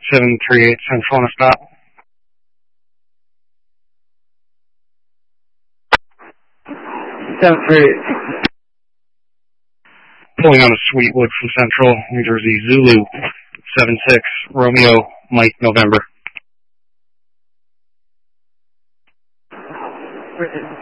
738 Central on a stop. 738. Pulling on a Sweetwood from Central, New Jersey, Zulu 76 Romeo Mike November.